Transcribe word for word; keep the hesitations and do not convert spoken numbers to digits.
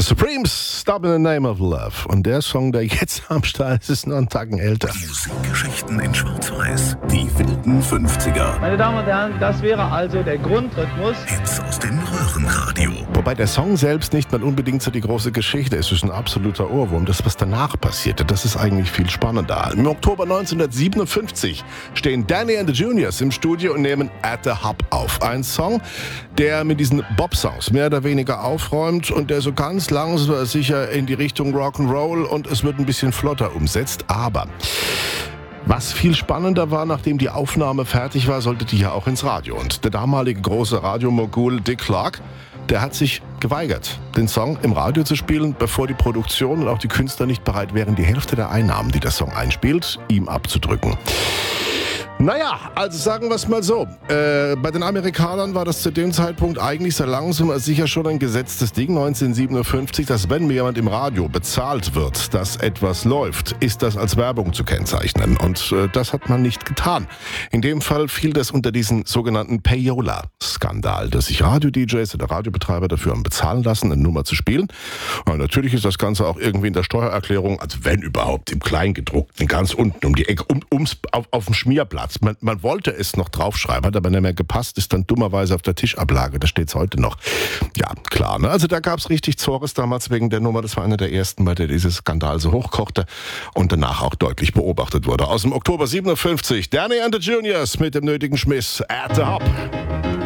Supremes, Stop in the Name of Love. Und der Song, der jetzt am Start ist, ist noch einen Tacken älter. Musikgeschichten in Schwarz-Weiß. Die wilden fünfziger. Meine Damen und Herren, das wäre also der Grundrhythmus. Hits aus dem Röhrenradio. Wobei der Song selbst nicht mal unbedingt so die große Geschichte ist. Es ist ein absoluter Ohrwurm. Das, was danach passierte, das ist eigentlich viel spannender. Im Oktober neunzehnhundertsiebenundfünfzig stehen Danny and the Juniors im Studio und nehmen At the Hub auf. Ein Song, der mit diesen Bop-Songs mehr oder weniger aufräumt und der so ganz langsam aber sicher in die Richtung Rock'n'Roll und es wird ein bisschen flotter umsetzt. Aber was viel spannender war, nachdem die Aufnahme fertig war, sollte die ja auch ins Radio. Und der damalige große Radiomogul Dick Clark, der hat sich geweigert, den Song im Radio zu spielen, bevor die Produktion und auch die Künstler nicht bereit wären, die Hälfte der Einnahmen, die der Song einspielt, ihm abzudrücken. Naja, also sagen wir es mal so. Äh, bei den Amerikanern war das zu dem Zeitpunkt eigentlich so langsam sicher schon ein gesetztes Ding, neunzehnhundertsiebenundfünfzig, dass wenn mir jemand im Radio bezahlt wird, dass etwas läuft, ist das als Werbung zu kennzeichnen. Und äh, das hat man nicht getan. In dem Fall fiel das unter diesen sogenannten Payola-Skandal, dass sich Radio-D Js oder Radiobetreiber dafür haben bezahlen lassen, eine Nummer zu spielen. Und natürlich ist das Ganze auch irgendwie in der Steuererklärung, also wenn überhaupt, im Kleingedruckten, ganz unten um die Ecke, um, ums, auf, auf dem Schmierplatz. Man, man wollte es noch draufschreiben, hat aber nicht mehr gepasst, ist dann dummerweise auf der Tischablage, da steht es heute noch. Ja, klar, ne? Also da gab es richtig Zores damals wegen der Nummer, das war einer der ersten, bei der dieser Skandal so hochkochte und danach auch deutlich beobachtet wurde. Aus dem Oktober siebenundfünfzig, Danny and the Juniors mit dem nötigen Schmiss, At the Hub.